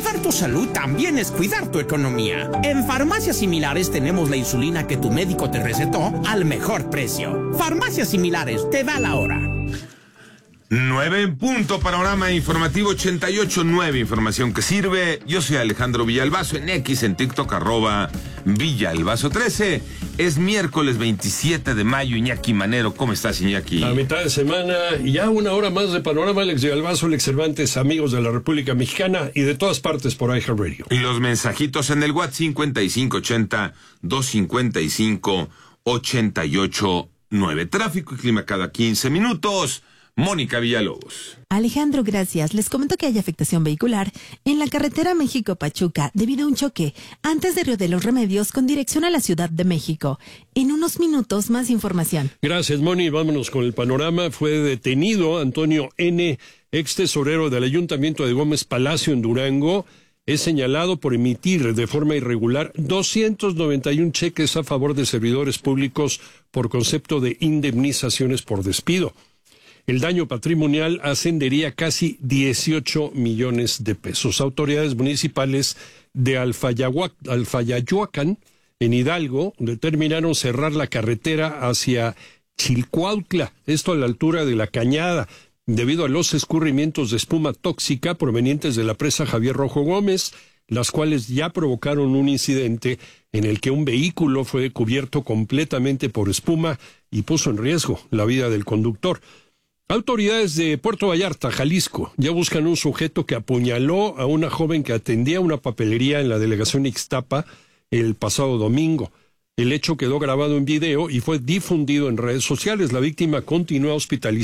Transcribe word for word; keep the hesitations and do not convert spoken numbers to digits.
Cuidar tu salud también es cuidar tu economía. En Farmacias Similares tenemos la insulina que tu médico te recetó al mejor precio. Farmacias Similares, te da la hora. nueve en punto, panorama informativo ochenta y ocho punto nueve, información que sirve. Yo soy Alejandro Villalbazo, en X, en TikTok, arroba Villalbazo trece. Es miércoles veintisiete de mayo. Iñaki Manero, ¿cómo estás, Iñaki? A mitad de semana y ya una hora más de panorama. Alex Villalbazo, Alex Cervantes, amigos de la República Mexicana y de todas partes por iHeartRadio. Y los mensajitos en el WhatsApp cincuenta y cinco ochenta, doscientos cincuenta y cinco, ochenta y ocho nueve. Tráfico y clima cada quince minutos. Mónica Villalobos. Alejandro, gracias. Les comento que hay afectación vehicular en la carretera México-Pachuca debido a un choque antes de Río de los Remedios con dirección a la Ciudad de México. En unos minutos, más información. Gracias, Moni. Vámonos con el panorama. Fue detenido Antonio N., ex tesorero del Ayuntamiento de Gómez Palacio en Durango. Es señalado por emitir de forma irregular doscientos noventa y uno cheques a favor de servidores públicos por concepto de indemnizaciones por despido. El daño patrimonial ascendería a casi dieciocho millones de pesos. Autoridades municipales de Alfayayoacán, en Hidalgo, determinaron cerrar la carretera hacia Chilcuautla, esto a la altura de La Cañada, debido a los escurrimientos de espuma tóxica provenientes de la presa Javier Rojo Gómez, las cuales ya provocaron un incidente en el que un vehículo fue cubierto completamente por espuma y puso en riesgo la vida del conductor. Autoridades de Puerto Vallarta, Jalisco, ya buscan un sujeto que apuñaló a una joven que atendía una papelería en la delegación Ixtapa el pasado domingo. El hecho quedó grabado en video y fue difundido en redes sociales. La víctima continúa hospitalizada